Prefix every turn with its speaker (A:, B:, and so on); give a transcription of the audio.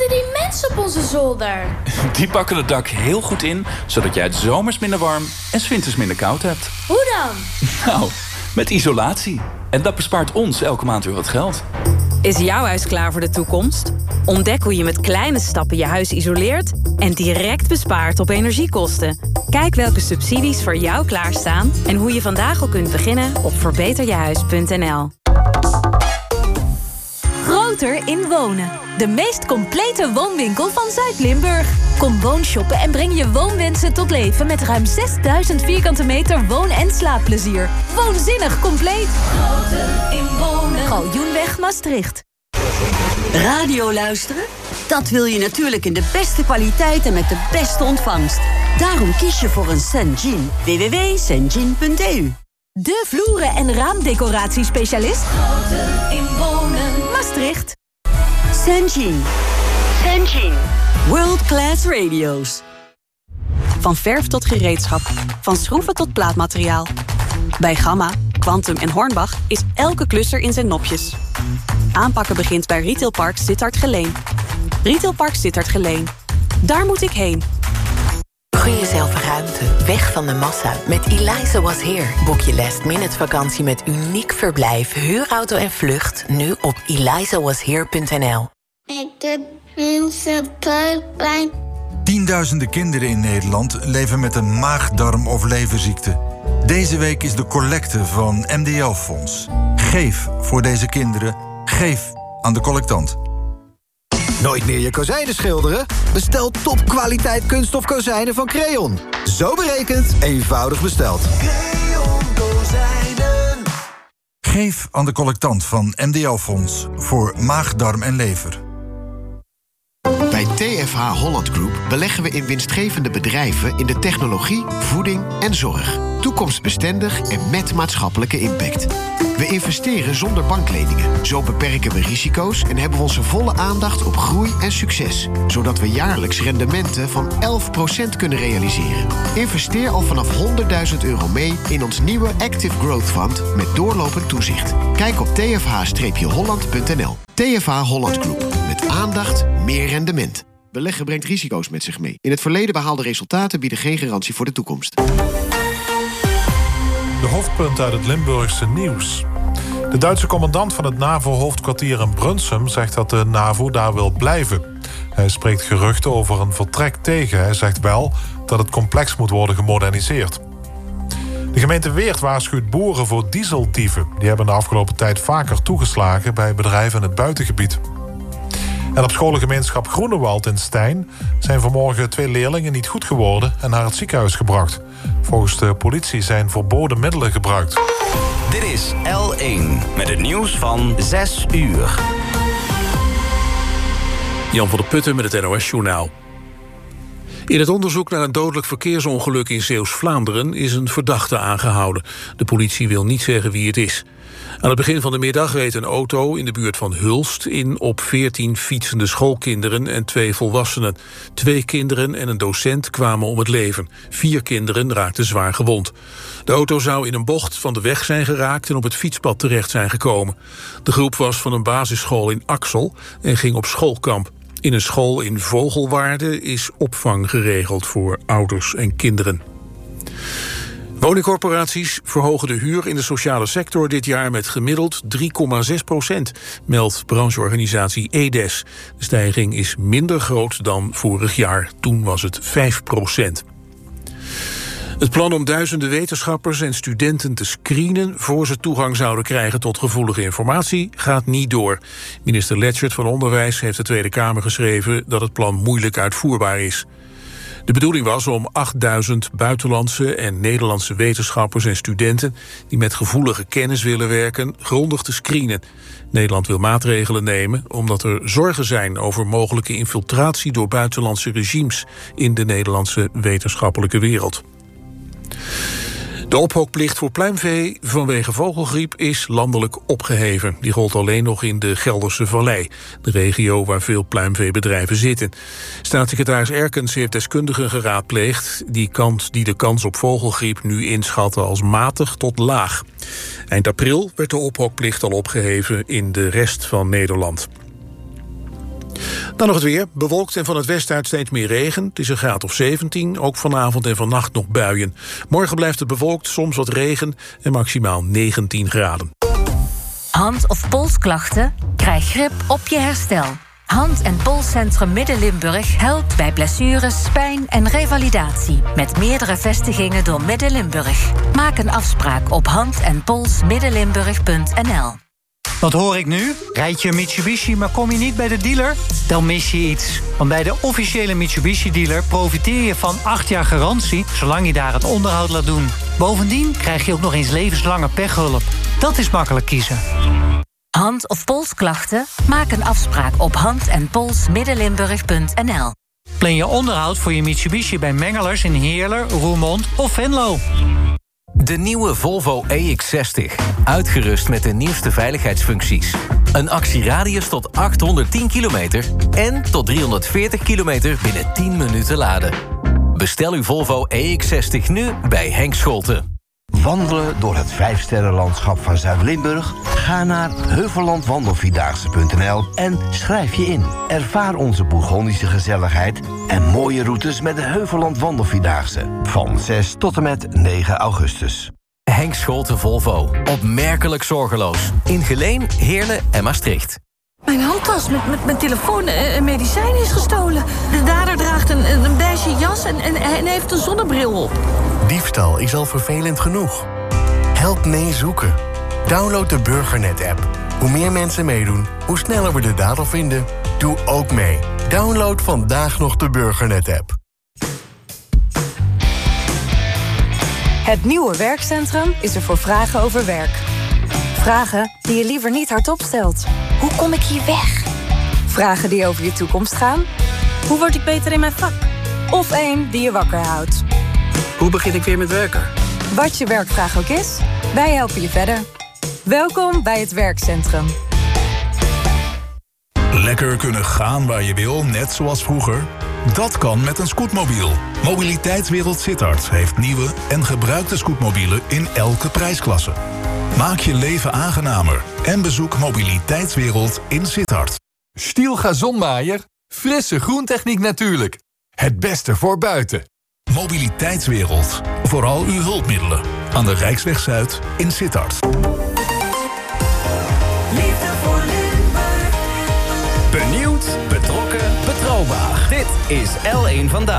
A: zitten die mensen op onze zolder?
B: Die pakken het dak heel goed in, zodat jij het zomers minder warm en 's winters minder koud hebt.
A: Hoe dan?
B: Nou, met isolatie. En dat bespaart ons elke maand weer wat geld.
C: Is jouw huis klaar voor de toekomst? Ontdek hoe je met kleine stappen je huis isoleert en direct bespaart op energiekosten. Kijk welke subsidies voor jou klaarstaan en hoe je vandaag al kunt beginnen op verbeterjehuis.nl.
D: Groter in wonen. De meest complete woonwinkel van Zuid-Limburg. Kom woonshoppen en breng je woonwensen tot leven met ruim 6000 vierkante meter woon- en slaapplezier. Woonzinnig compleet. Groter in wonen. Galjoenweg Maastricht.
E: Radio luisteren? Dat wil je natuurlijk in de beste kwaliteit en met de beste ontvangst. Daarom kies je voor een Senjin. www.senjin.eu.
D: De vloeren- en raamdecoratiespecialist. Groter in wonen. Maastricht.
E: Senjin. Senjin. World Class Radio's.
F: Van verf tot gereedschap, van schroeven tot plaatmateriaal. Bij Gamma, Quantum en Hornbach is elke klusser in zijn nopjes. Aanpakken begint bij Retailpark Sittard Geleen. Retailpark Sittard Geleen. Daar moet ik heen.
G: Gun jezelf ruimte, weg van de massa. Met Eliza Was Here boek je last-minute vakantie met uniek verblijf, huurauto en vlucht. Nu op elizawashere.nl.
H: Ik doe mensen pijn.
I: Tienduizenden kinderen in Nederland leven met een maag-darm- of leverziekte. Deze week is de collecte van MDL-fonds. Geef voor deze kinderen. Geef aan de collectant.
J: Nooit meer je kozijnen schilderen? Bestel topkwaliteit kunststof kozijnen van Creon. Zo berekend, eenvoudig besteld.
I: Creon kozijnen. Geef aan de collectant van MDL-fonds voor maag, darm en lever.
K: Bij TFH Holland Group beleggen we in winstgevende bedrijven in de technologie, voeding en zorg. Toekomstbestendig en met maatschappelijke impact. We investeren zonder bankleningen. Zo beperken we risico's en hebben we onze volle aandacht op groei en succes. Zodat we jaarlijks rendementen van 11% kunnen realiseren. Investeer al vanaf €100.000 mee in ons nieuwe Active Growth Fund met doorlopend toezicht. Kijk op tfh-holland.nl. TFH Holland Group. Met aandacht, meer rendement. Beleggen brengt risico's met zich mee. In het verleden behaalde resultaten bieden geen garantie voor de toekomst.
L: De hoofdpunten uit het Limburgse nieuws. De Duitse commandant van het NAVO-hoofdkwartier in Brunsum zegt dat de NAVO daar wil blijven. Hij spreekt geruchten over een vertrek tegen. Hij zegt wel dat het complex moet worden gemoderniseerd. De gemeente Weert waarschuwt boeren voor dieseldieven. Die hebben de afgelopen tijd vaker toegeslagen bij bedrijven in het buitengebied. En op scholengemeenschap Groenewald in Stein zijn vanmorgen 2 leerlingen niet goed geworden en naar het ziekenhuis gebracht. Volgens de politie zijn verboden middelen gebruikt.
M: Dit is L1 met het nieuws van 6 uur.
N: Jan van der Putten met het NOS-journaal. In het onderzoek naar een dodelijk verkeersongeluk in Zeeuws-Vlaanderen is een verdachte aangehouden. De politie wil niet zeggen wie het is. Aan het begin van de middag reed een auto in de buurt van Hulst in op 14 fietsende schoolkinderen en 2 volwassenen. 2 kinderen en een docent kwamen om het leven. 4 kinderen raakten zwaar gewond. De auto zou in een bocht van de weg zijn geraakt en op het fietspad terecht zijn gekomen. De groep was van een basisschool in Axel en ging op schoolkamp. In een school in Vogelwaarde is opvang geregeld voor ouders en kinderen. Woningcorporaties verhogen de huur in de sociale sector dit jaar met gemiddeld 3,6%, meldt brancheorganisatie EDES. De stijging is minder groot dan vorig jaar, toen was het 5%. Het plan om duizenden wetenschappers en studenten te screenen voor ze toegang zouden krijgen tot gevoelige informatie gaat niet door. Minister Letchert van Onderwijs heeft de Tweede Kamer geschreven dat het plan moeilijk uitvoerbaar is. De bedoeling was om 8000 buitenlandse en Nederlandse wetenschappers en studenten die met gevoelige kennis willen werken grondig te screenen. Nederland wil maatregelen nemen omdat er zorgen zijn over mogelijke infiltratie door buitenlandse regimes in de Nederlandse wetenschappelijke wereld. De ophookplicht voor pluimvee vanwege vogelgriep is landelijk opgeheven. Die gold alleen nog in de Gelderse Vallei, de regio waar veel pluimveebedrijven zitten. Staatssecretaris Erkens heeft deskundigen geraadpleegd die de kans op vogelgriep nu inschatten als matig tot laag. Eind april werd de ophookplicht al opgeheven in de rest van Nederland. Dan nog het weer. Bewolkt en van het westen uit steeds meer regen. Het is een graad of 17. Ook vanavond en vannacht nog buien. Morgen blijft het bewolkt, soms wat regen en maximaal 19 graden.
D: Hand- of polsklachten? Krijg grip op je herstel. Hand- en Polscentrum Midden-Limburg helpt bij blessures, pijn en revalidatie. Met meerdere vestigingen door Midden-Limburg. Maak een afspraak op hand- en polsmiddenlimburg.nl.
O: Wat hoor ik nu? Rijd je een Mitsubishi, maar kom je niet bij de dealer? Dan mis je iets. Want bij de officiële Mitsubishi-dealer profiteer je van 8 jaar garantie, zolang je daar het onderhoud laat doen. Bovendien krijg je ook nog eens levenslange pechhulp. Dat is makkelijk kiezen.
D: Hand- of polsklachten? Maak een afspraak op hand- en polsmiddenlimburg.nl.
O: Plan je onderhoud voor je Mitsubishi bij Mengelers in Heerlen, Roermond of Venlo.
P: De nieuwe Volvo EX60. Uitgerust met de nieuwste veiligheidsfuncties. Een actieradius tot 810 kilometer en tot 340 kilometer binnen 10 minuten laden. Bestel uw Volvo EX60 nu bij Henk Scholten.
Q: Wandelen door het 5-sterrenlandschap van Zuid-Limburg? Ga naar heuvellandwandelvierdaagse.nl en schrijf je in. Ervaar onze Bourgondische gezelligheid en mooie routes met de Heuvelland Wandelvierdaagse. Van 6 tot en met 9 augustus.
P: Henk Scholten Volvo. Opmerkelijk zorgeloos. In Geleen, Heerlen en Maastricht.
R: Mijn handtas met mijn telefoon en medicijn is gestolen. De dader draagt een beige jas en heeft een zonnebril op.
S: Diefstal is al vervelend genoeg. Help mee zoeken. Download de Burgernet-app. Hoe meer mensen meedoen, hoe sneller we de dader vinden. Doe ook mee. Download vandaag nog de Burgernet-app.
T: Het nieuwe werkcentrum is er voor vragen over werk. Vragen die je liever niet hardop stelt. Hoe kom ik hier weg? Vragen die over je toekomst gaan. Hoe word ik beter in mijn vak? Of één die je wakker houdt.
U: Hoe begin ik weer met werken?
T: Wat je werkvraag ook is, wij helpen je verder. Welkom bij het werkcentrum.
V: Lekker kunnen gaan waar je wil, net zoals vroeger? Dat kan met een scootmobiel. Mobiliteitswereld Sittard heeft nieuwe en gebruikte scootmobielen in elke prijsklasse. Maak je leven aangenamer en bezoek Mobiliteitswereld in Sittard.
W: Stiel Gazonmaaier, frisse groentechniek natuurlijk. Het beste voor buiten.
V: Mobiliteitswereld, vooral uw hulpmiddelen. Aan de Rijksweg Zuid in Sittard.
M: Benieuwd, betrokken, betrouwbaar. Dit is L1 Vandaag.